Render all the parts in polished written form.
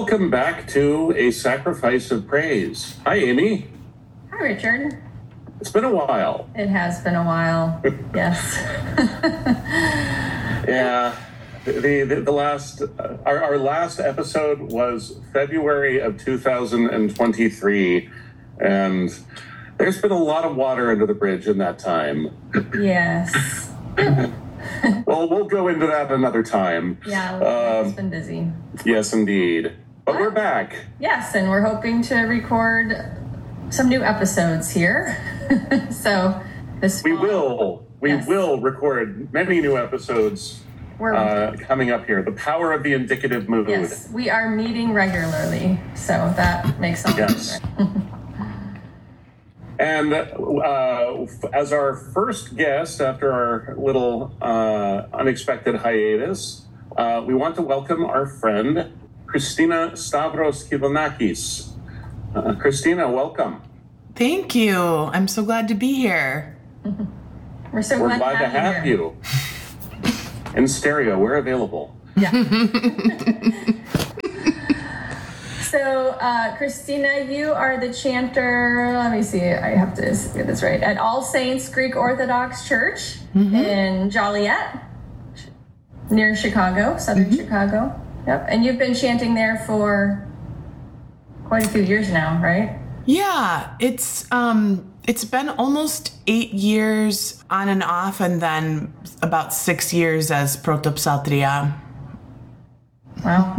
Welcome back to A Sacrifice of Praise. Hi, Amy. Hi, Richard. It's been a while. It has been a while. Yes. Yeah. The last our last episode was February of 2023, and there's been a lot of water under the bridge in that time. Yes. Well, we'll go into that another time. Yeah, it's been busy. Yes, indeed. But we're back. Yes, and we're hoping to record some new episodes here. So this We fall, will record many new episodes coming up here. The power of the indicative mood. Yes, we are meeting regularly, so that makes sense. Yes. And as our first guest after our little unexpected hiatus, we want to welcome our friend, Christina Stavros Kivonakis. Christina, welcome. Thank you. I'm so glad to be here. We're glad to have you. In stereo, we're available. Yeah. So, Christina, you are the chanter, let me see, I have to get this right, at All Saints Greek Orthodox Church in Joliet, near Chicago, southern Chicago. Yep. And you've been chanting there for quite a few years now, right? Yeah, it's been almost 8 years on and off, and then about 6 years as protopsaltria. Wow.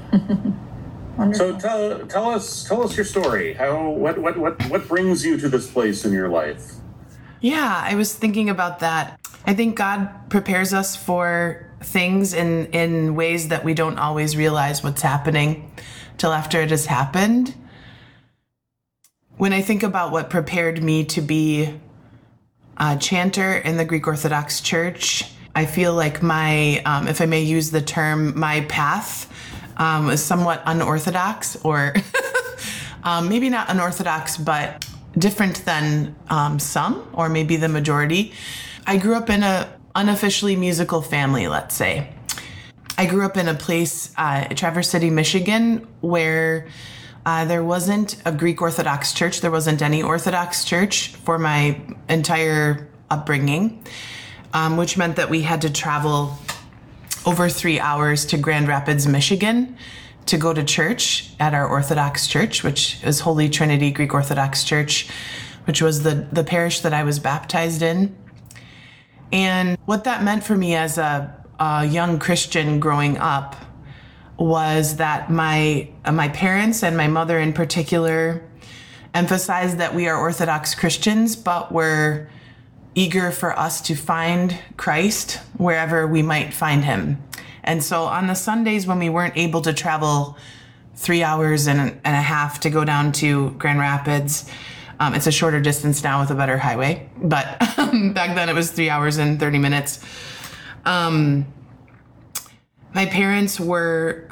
So tell us your story. What brings you to this place in your life? Yeah, I was thinking about that. I think God prepares us for things in ways that we don't always realize what's happening till after it has happened. When I think about what prepared me to be a chanter in the Greek Orthodox Church, I feel like my, if I may use the term, my path was somewhat unorthodox, or maybe not unorthodox, but different than some, or maybe the majority. I grew up in a unofficially musical family, let's say. I grew up in a place, Traverse City, Michigan, where there wasn't a Greek Orthodox church. There wasn't any Orthodox church for my entire upbringing, which meant that we had to travel over 3 hours to Grand Rapids, Michigan, to go to church at our Orthodox church, which is Holy Trinity Greek Orthodox Church, which was the parish that I was baptized in. And what that meant for me as a young Christian growing up was that my parents, and my mother in particular, emphasized that we are Orthodox Christians, but were eager for us to find Christ wherever we might find him. And so on the Sundays when we weren't able to travel 3 hours and a half to go down to Grand Rapids, it's a shorter distance now with a better highway, but back then it was 3 hours and 30 minutes. My parents were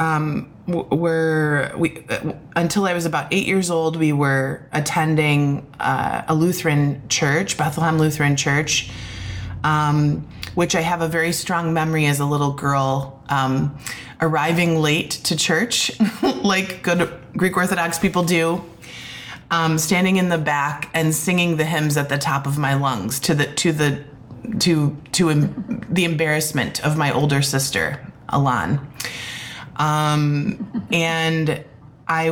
until I was about 8 years old, we were attending a Lutheran church, Bethlehem Lutheran Church, which I have a very strong memory as a little girl, arriving late to church, like good Greek Orthodox people do, standing in the back and singing the hymns at the top of my lungs to the embarrassment of my older sister, Alan. And I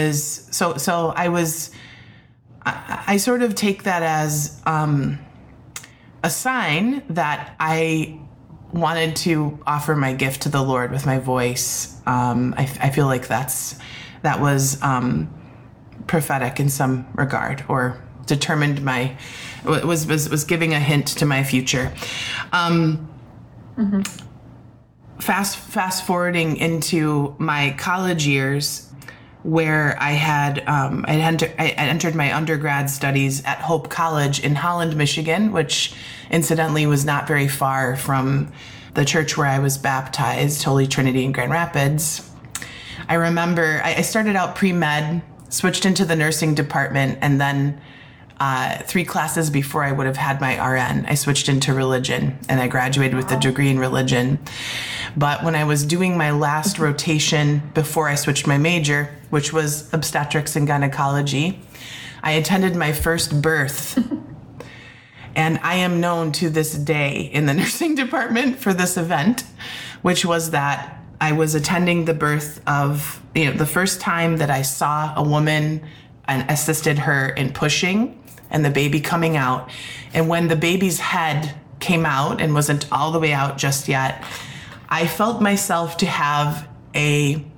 sort of take that as a sign that I wanted to offer my gift to the Lord with my voice. I feel like that was prophetic in some regard, or determined was giving a hint to my future. Fast forwarding into my college years, where I had I entered my undergrad studies at Hope College in Holland, Michigan, which incidentally was not very far from the church where I was baptized, Holy Trinity in Grand Rapids. I remember I started out pre-med, switched into the nursing department, and then 3 classes before I would have had my RN, I switched into religion, and I graduated with a degree in religion. But when I was doing my last rotation before I switched my major, which was obstetrics and gynecology, I attended my first birth. And I am known to this day in the nursing department for this event, which was that I was attending the birth of, the first time that I saw a woman and assisted her in pushing and the baby coming out. And when the baby's head came out and wasn't all the way out just yet, I felt myself to have an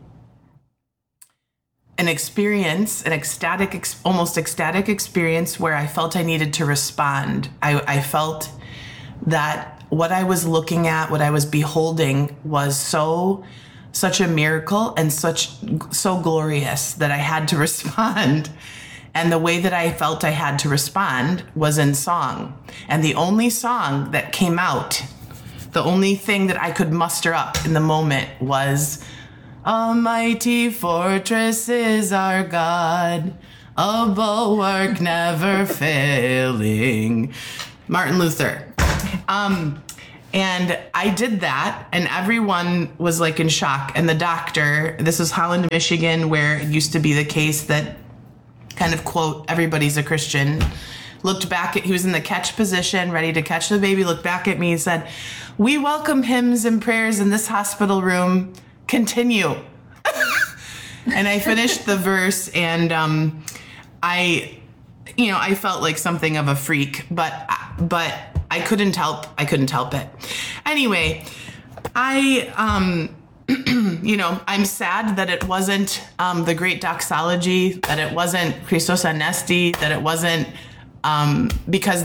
experience, almost ecstatic experience where I felt I needed to respond. I felt that what I was looking at, what I was beholding was such a miracle and so glorious that I had to respond. And the way that I felt I had to respond was in song. And the only song that came out, the only thing that I could muster up in the moment was, "A mighty fortress is our God, a bulwark never failing." Martin Luther. And I did that, and everyone was like in shock. And the doctor, this is Holland, Michigan, where it used to be the case that kind of quote, "Everybody's a Christian," looked back he was in the catch position, ready to catch the baby, looked back at me and said, "We welcome hymns and prayers in this hospital room. Continue." And I finished the verse, and I felt like something of a freak, but I couldn't help it. Anyway, I'm sad that it wasn't the great doxology, that it wasn't Christos Anesti, that it wasn't because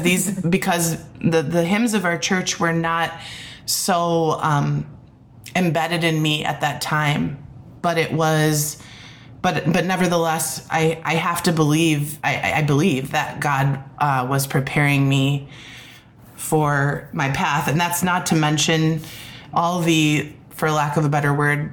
the hymns of our church were not so embedded in me at that time. But it was, but nevertheless, I have to believe, I believe that God was preparing me for my path. And that's not to mention all the, for lack of a better word,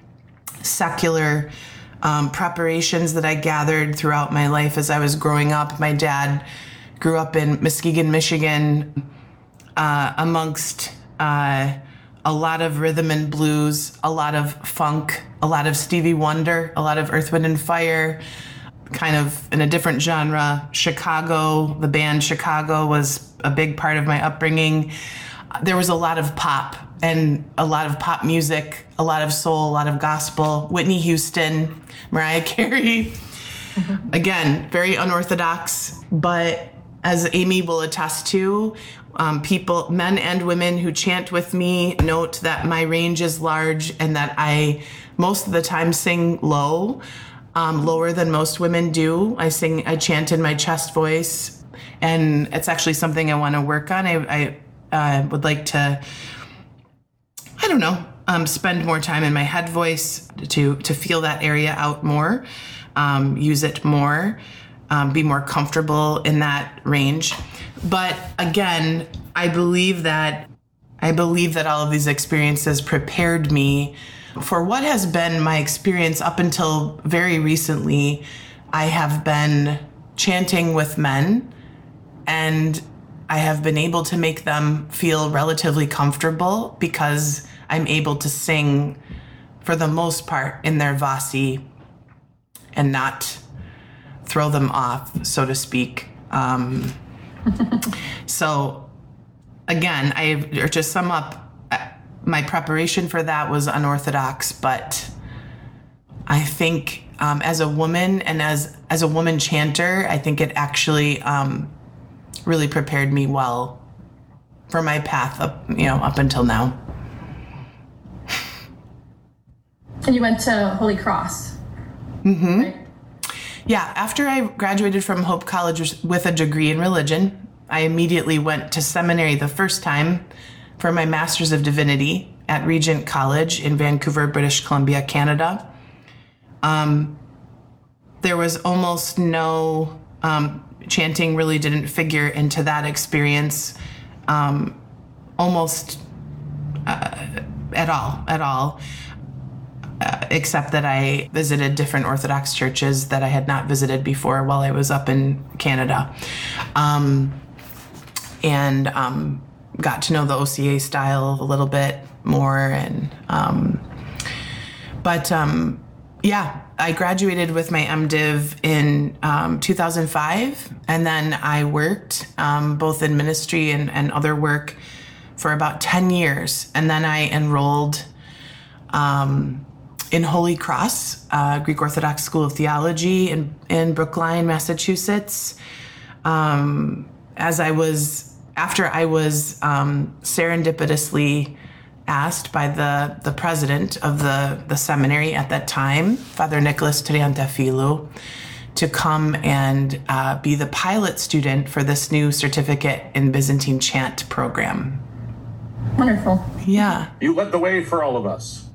secular preparations that I gathered throughout my life as I was growing up. My dad grew up in Muskegon, Michigan, amongst a lot of rhythm and blues, a lot of funk, a lot of Stevie Wonder, a lot of Earth, Wind and Fire, kind of in a different genre. Chicago, the band Chicago was a big part of my upbringing. There was a lot of pop and a lot of pop music, a lot of soul, a lot of gospel. Whitney Houston, Mariah Carey. Again, very unorthodox, but as Amy will attest to, people, men and women who chant with me note that my range is large and that I most of the time sing low, lower than most women do. I chant in my chest voice, and it's actually something I want to work on. I would like to, spend more time in my head voice to feel that area out more, use it more, be more comfortable in that range. But again, I believe that all of these experiences prepared me for what has been my experience up until very recently. I have been chanting with men, and I have been able to make them feel relatively comfortable because I'm able to sing, for the most part, in their vasi and not throw them off, so to speak. So again, to sum up, my preparation for that was unorthodox, but I think as a woman and as a woman chanter, I think it actually really prepared me well for my path up until now. And you went to Holy Cross. Mm-hmm. Right? Yeah, after I graduated from Hope College with a degree in religion, I immediately went to seminary the first time for my Master's of Divinity at Regent College in Vancouver, British Columbia, Canada. There was almost no chanting, really didn't figure into that experience almost at all. Except that I visited different Orthodox churches that I had not visited before while I was up in Canada. got to know the OCA style a little bit more. And, yeah, I graduated with my MDiv in 2005, and then I worked both in ministry and other work for about 10 years. And then I enrolled in Holy Cross, Greek Orthodox School of Theology in Brookline, Massachusetts. After I was serendipitously asked by the president of the seminary at that time, Father Nicholas Triantafilou, to come and be the pilot student for this new certificate in Byzantine chant program. Wonderful. Yeah. You led the way for all of us.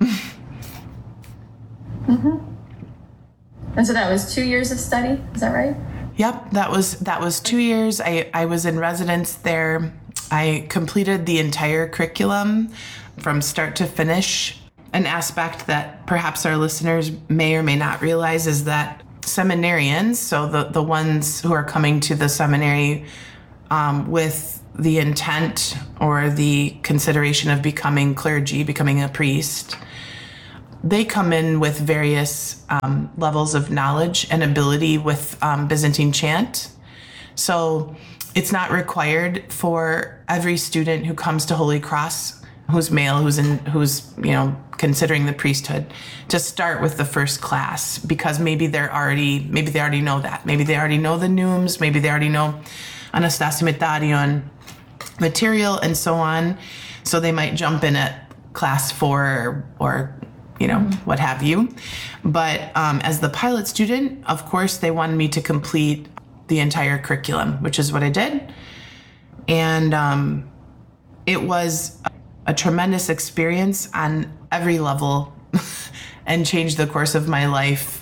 And so that was 2 years of study, is that right? Yep, that was 2 years. I was in residence there. I completed the entire curriculum from start to finish. An aspect that perhaps our listeners may or may not realize is that seminarians, so the ones who are coming to the seminary with the intent or the consideration of becoming clergy, becoming a priest, they come in with various levels of knowledge and ability with Byzantine chant. So it's not required for every student who comes to Holy Cross, who's male, who's considering the priesthood, to start with the first class, because maybe they already know that. Maybe they already know the neumes, maybe they already know Anastasi Metarion material and so on. So they might jump in at class 4 or what have you. But as the pilot student, of course, they wanted me to complete the entire curriculum, which is what I did. And it was a tremendous experience on every level and changed the course of my life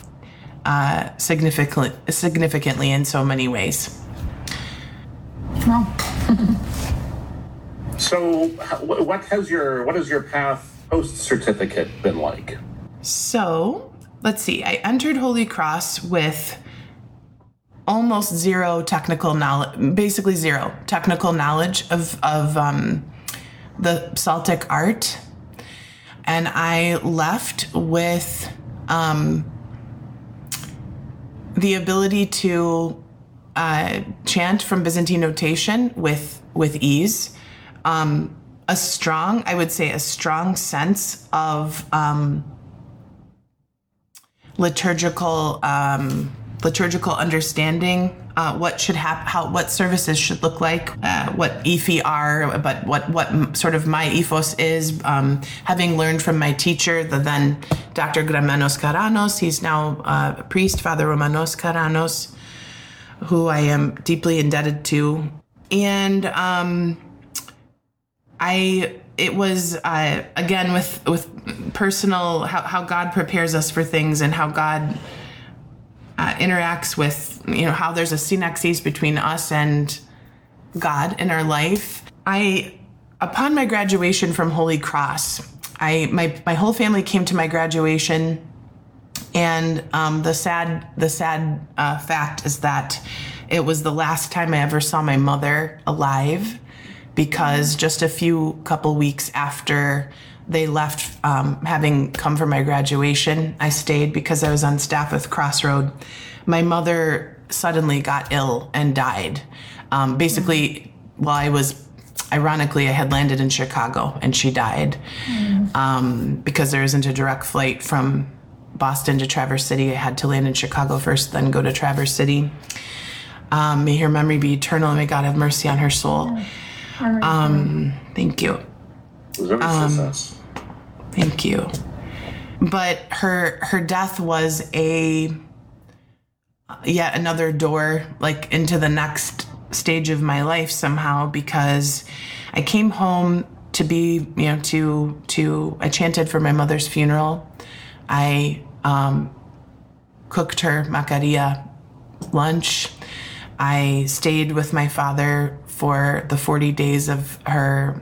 significantly in so many ways. Wow. So what has your path post-certificate been like? So let's see. I entered Holy Cross with almost zero technical knowledge, basically zero technical knowledge of the Psaltic art. And I left with the ability to chant from Byzantine notation with ease. A strong sense of liturgical understanding, what should happen, what services should look like, what ephi are, but what sort of my ethos is. Having learned from my teacher, the then Dr. Gramenos Karanos, he's now a priest, Father Romanos Karanos, who I am deeply indebted to, and it was again with personal how God prepares us for things and how God interacts with how there's a synexis between us and God in our life. Upon my graduation from Holy Cross, my whole family came to my graduation, and the sad fact is that it was the last time I ever saw my mother alive. Because just a couple weeks after they left, having come for my graduation, I stayed because I was on staff with Crossroad. My mother suddenly got ill and died. Basically, ironically, I had landed in Chicago and she died. Because there isn't a direct flight from Boston to Traverse City. I had to land in Chicago first, then go to Traverse City. May her memory be eternal, and may God have mercy on her soul. Thank you. Thank you. But her death was yet another door, like, into the next stage of my life somehow, because I came home to be, I chanted for my mother's funeral. I cooked her Macaria lunch. I stayed with my father for the 40 days of her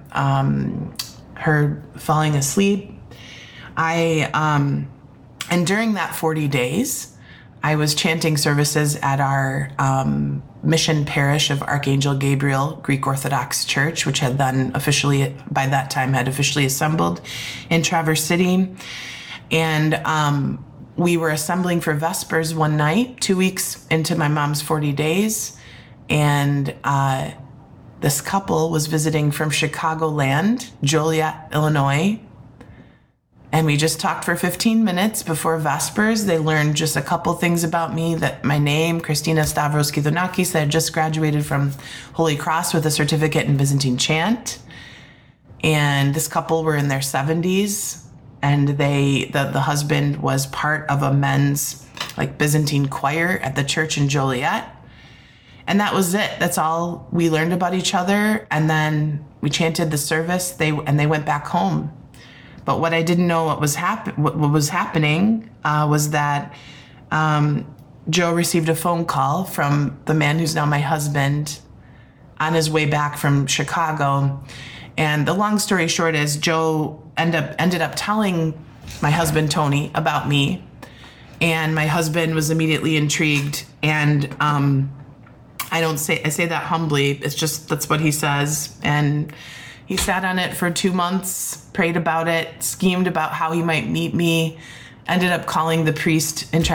falling asleep. And during that 40 days, I was chanting services at our mission parish of Archangel Gabriel Greek Orthodox Church, which had then officially, by that time, had officially assembled in Traverse City. And we were assembling for Vespers one night, 2 weeks into my mom's 40 days. And this couple was visiting from Chicagoland, Joliet, Illinois. And we just talked for 15 minutes before Vespers. They learned just a couple things about me, that my name, Christina Stavros Kithonakis, that I just graduated from Holy Cross with a certificate in Byzantine chant. And this couple were in their 70s. And the husband was part of a men's Byzantine choir at the church in Joliet. And that was it. That's all we learned about each other. And then we chanted the service. They went back home. But what I didn't know what was happening was that Joe received a phone call from the man who's now my husband on his way back from Chicago. And the long story short is Joe ended up telling my husband Tony about me, and my husband was immediately intrigued. And I say that humbly. It's just that's what he says. And he sat on it for 2 months, prayed about it, schemed about how he might meet me, ended up calling the priest in